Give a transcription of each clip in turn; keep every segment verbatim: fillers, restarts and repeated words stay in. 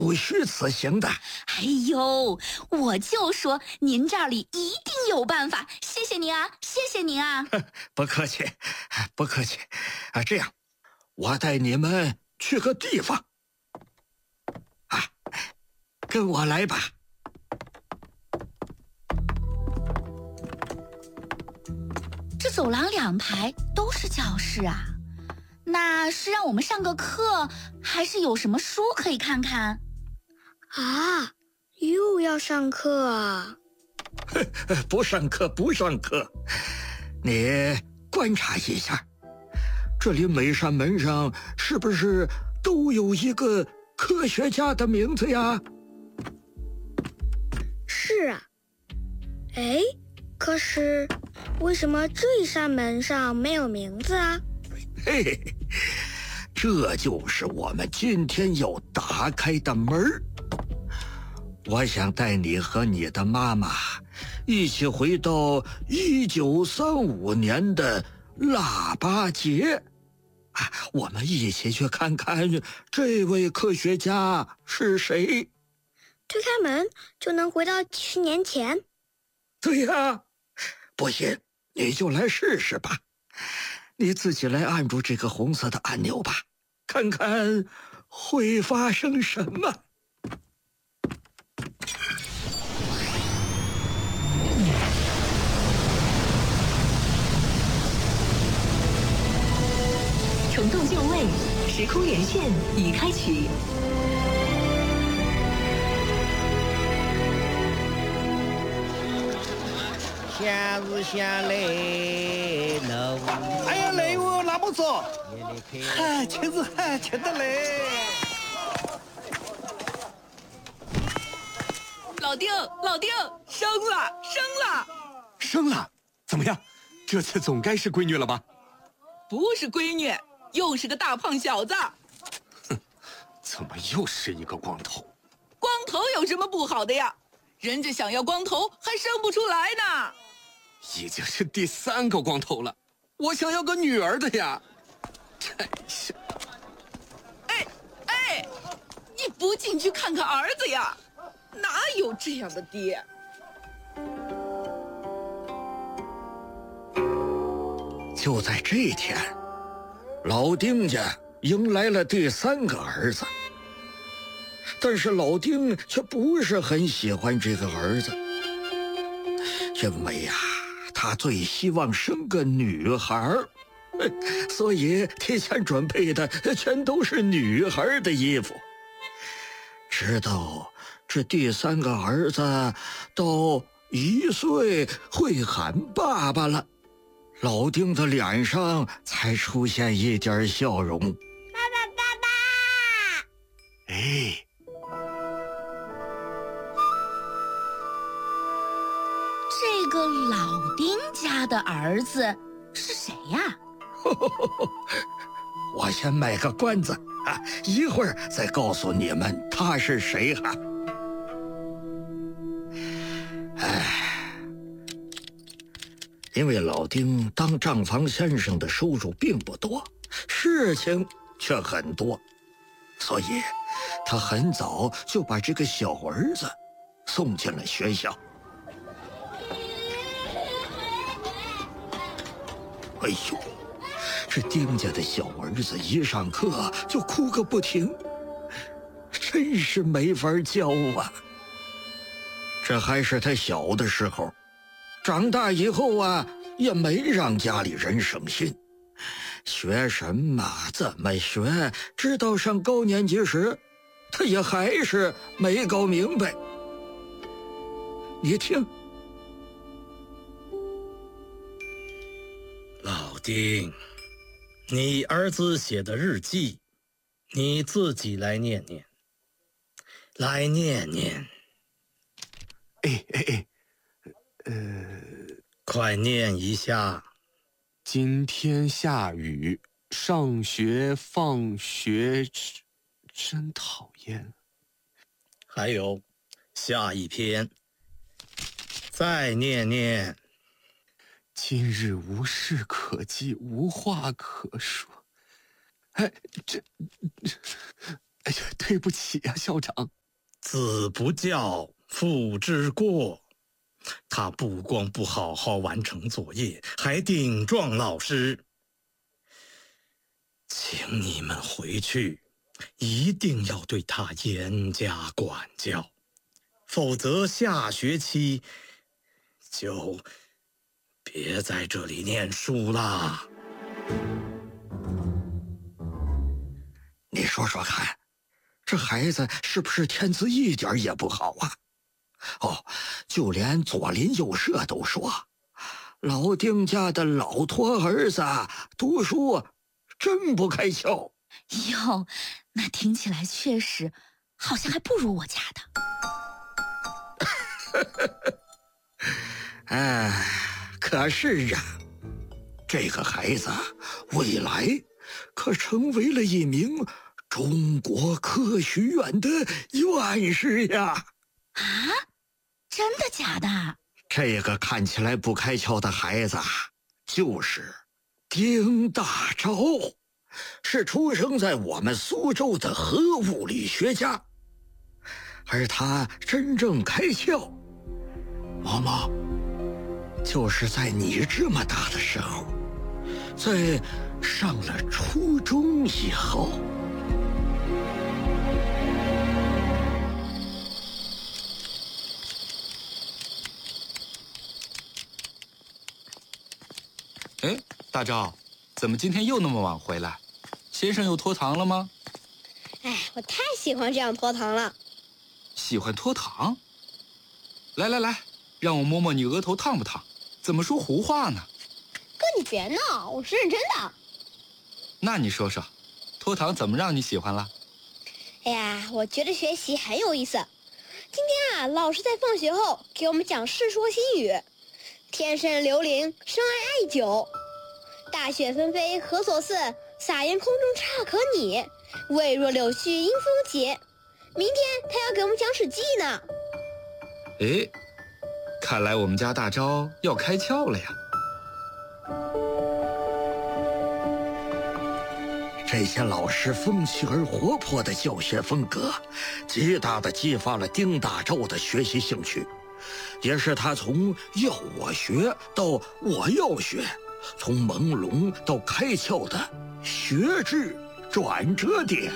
不虚此行的。 哎呦，我就说您这里一定有办法，谢谢您啊，谢谢您啊。 不客气，不客气。啊，这样，我带你们去个地方。啊，跟我来吧。 这走廊两排都是教室啊，那是让我们上个课，还是有什么书可以看看？ 啊，又要上课啊？ 不上课，不上课。你观察一下，这里每扇门上是不是都有一个科学家的名字呀？ 是啊。哎，可是为什么这一扇门上没有名字啊？ 嘿嘿，这就是我们今天要打开的门儿。我想带你和你的妈妈一起回到一九三五年的腊八节，啊，我们一起去看看这位科学家是谁。 推开门就能回到几十年前？ 对呀，不信你就来试试吧。你自己来按住这个红色的按钮吧，看看会发生什么。 重动就位，时空连线已开启。 闲日闲来那无。 哎呀，累哦，那么早，嗨，亲自嗨，亲得嘞。 老丁，老丁，生了，生了， 生了，怎么样？这次总该是闺女了吧？ 不是闺女，又是个大胖小子。 哼，怎么又是一个光头？ 光头有什么不好的呀？人家想要光头还生不出来呢。 已经是第三个光头了，我想要个女儿的呀。真是。 哎哎，你不进去看看儿子呀？哪有这样的爹？ 就在这一天，老丁家迎来了第三个儿子，但是老丁却不是很喜欢这个儿子，因为呀，他最希望生个女孩，所以提前准备的全都是女孩的衣服。直到这第三个儿子到一岁会喊爸爸了，老丁的脸上才出现一点笑容。爸爸，爸爸！ 哎， 这个老丁家的儿子是谁呀？ 我先卖个关子啊，一会儿再告诉你们他是谁哈。哎，因为老丁当账房先生的收入并不多，事情却很多，所以他很早就把这个小儿子送进了学校。哎呦，这丁家的小儿子一上课就哭个不停，真是没法教啊。这还是他小的时候，长大以后啊，也没让家里人省心，学什么怎么学，直到上高年级时，他也还是没搞明白。你听， 老丁，你儿子写的日记，你自己来念念，来念念。 哎哎哎，呃， 快念一下。 今天下雨，上学放学真讨厌。 还有下一篇，再念念。 今日无事可记，无话可说。哎，这哎呀，对不起呀、啊，校长。 子不教，父之过。他不光不好好完成作业，还顶撞老师。请你们回去，一定要对他严加管教，否则下学期就别在这里念书啦。 你说说看，这孩子是不是天资一点也不好啊？哦，就连左邻右舍都说，老丁家的老托儿子读书真不开窍。 哟，那听起来确实好像还不如我家的。哎，可是啊，这个孩子未来可成为了一名中国科学院的院士呀！ 啊，真的假的？ 这个看起来不开窍的孩子，就是丁大钊，是出生在我们苏州的核物理学家。而他真正开窍，毛毛，就是在你这么大的时候，在上了初中以后。 哎，大钊，怎么今天又那么晚回来？先生又拖堂了吗？ 哎，我太喜欢这样拖堂了。 喜欢拖堂？来来来，让我摸摸你额头烫不烫？怎么说胡话呢？ 哥，你别闹，我是认真的。 那你说说，拖堂怎么让你喜欢了？ 哎呀，我觉得学习很有意思。今天啊，老师在放学后给我们讲《世说新语》。天生流灵，生爱爱久。大雪纷飞何所似？洒盐空中差可拟。未若柳絮因风起。明天他要给我们讲《史记》呢。 哎，看来我们家大钊要开窍了呀。 这些老师风趣而活泼的教学风格，极大地激发了丁大钊的学习兴趣。也是他从要我学到我要学，从朦胧到开窍的学制转折点。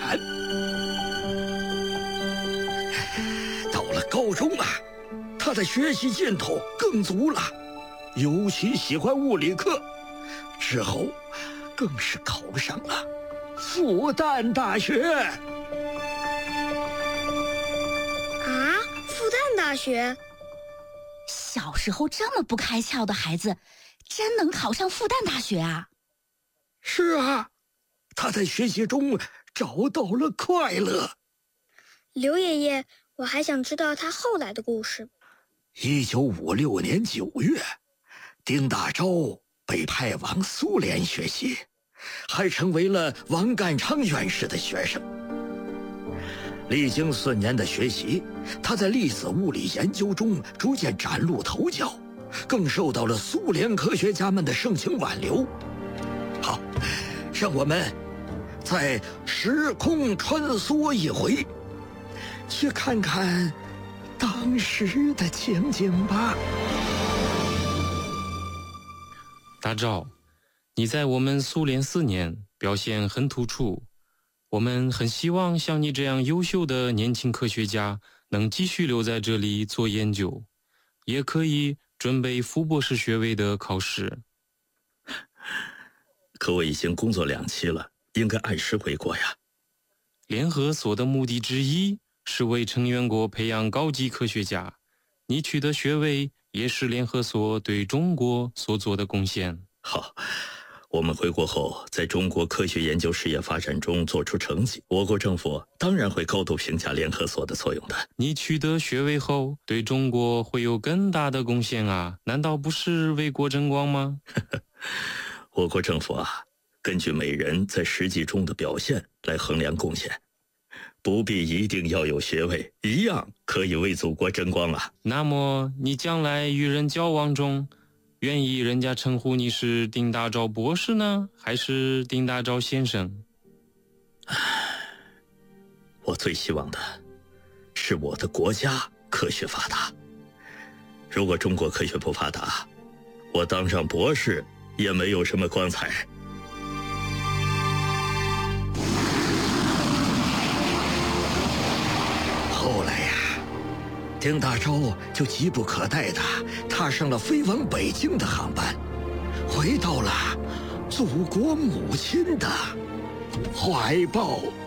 到了高中啊，他的学习劲头更足了，尤其喜欢物理课，之后更是考上了复旦大学。 啊，复旦大学？ 小时候这么不开窍的孩子，真能考上复旦大学啊？ 是啊，他在学习中找到了快乐。 刘爷爷，我还想知道他后来的故事。 一九五六年九月，丁大钊被派往苏联学习，还成为了王淦昌院士的学生。历经四年的学习，他在粒子物理研究中逐渐崭露头角，更受到了苏联科学家们的盛情挽留。好，让我们再时空穿梭一回，去看看当时的情景吧。 大钊，你在我们苏联四年表现很突出，我们很希望像你这样优秀的年轻科学家能继续留在这里做研究，也可以准备副博士学位的考试。 可我已经工作两期了，应该按时回国呀。 联合所的目的之一是为成员国培养高级科学家，你取得学位也是联合所对中国所做的贡献。 好，我们回国后在中国科学研究事业发展中做出成绩，我国政府当然会高度评价联合所的作用的。 你取得学位后对中国会有更大的贡献啊，难道不是为国争光吗？ 我国政府啊，根据每人在实际中的表现来衡量贡献，不必一定要有学位，一样可以为祖国争光啊。 那么你将来与人交往中，愿意人家称呼你是丁大钊博士呢，还是丁大钊先生？ 我最希望的是我的国家科学发达。如果中国科学不发达，我当上博士也没有什么光彩。后来呀，丁大钊就急不可待地踏上了飞往北京的航班，回到了祖国母亲的怀抱。